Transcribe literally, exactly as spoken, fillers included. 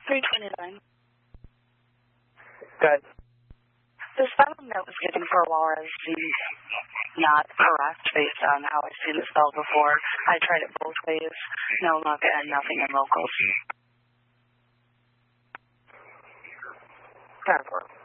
three twenty-nine. Good. This final note was given for a walrus seems not correct based on how I've seen it spelled before. I tried it both ways. No luck and nothing in locals. ten four.